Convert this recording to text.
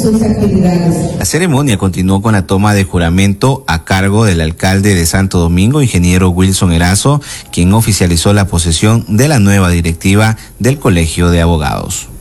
sus actividades. La ceremonia continuó con la toma de juramento a cargo del alcalde de Santo Domingo, ingeniero Wilson Erazo, quien oficializó la posesión de la nueva directiva del Colegio de Abogados.